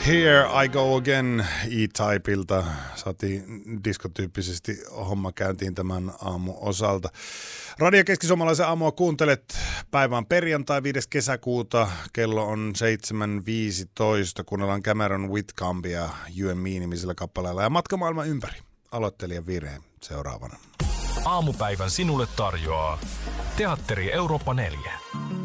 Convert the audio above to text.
Here I Go Again E-Typeilta. Saatiin diskotyyppisesti homma käyntiin tämän aamun osalta. Radio Keski-Suomalaisen aamua kuuntelet. Päivä on perjantai 5. kesäkuuta. Kello on 7.15. Kuunnellaan Cameron Whitcombia You and Me-nimisellä kappaleella ja Matka maailman ympäri. Aloittelijan virhe seuraavana. Aamupäivän sinulle tarjoaa Teatteri Eurooppa 4.